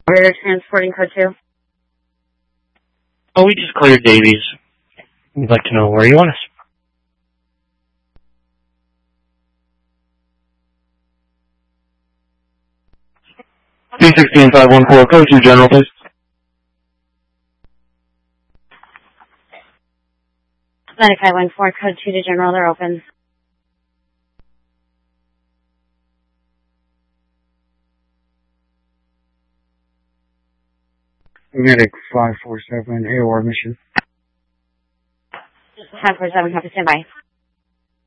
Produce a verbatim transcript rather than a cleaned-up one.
We're transporting code two. Oh, we just cleared Davies. We'd like to know where you want us. D sixteen five one four, code two general, please. ninety-five one four, code two to general, they're open. Medic five four seven, A O R mission. five four seven, copy, stand by.